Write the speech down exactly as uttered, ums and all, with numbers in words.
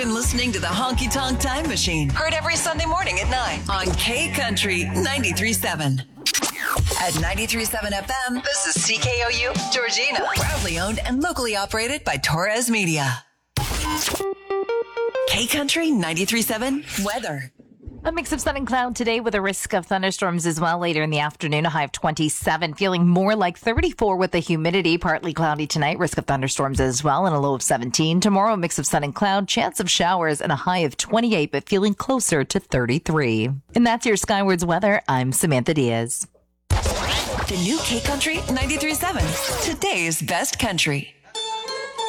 been listening to the Honky Tonk Time Machine. Heard every Sunday morning at nine on K Country ninety-three point seven. At ninety-three point seven F M, this is C K O U Georgina. Proudly owned and locally operated by Torres Media. K Country ninety-three point seven weather. A mix of sun and cloud today with a risk of thunderstorms as well later in the afternoon. A high of twenty-seven, feeling more like thirty-four with the humidity. Partly cloudy tonight, risk of thunderstorms as well, and a low of seventeen. Tomorrow, a mix of sun and cloud, chance of showers, and a high of twenty-eight, but feeling closer to thirty-three. And that's your Skywards weather. I'm Samantha Diaz. The new K Country ninety-three point seven, today's best country.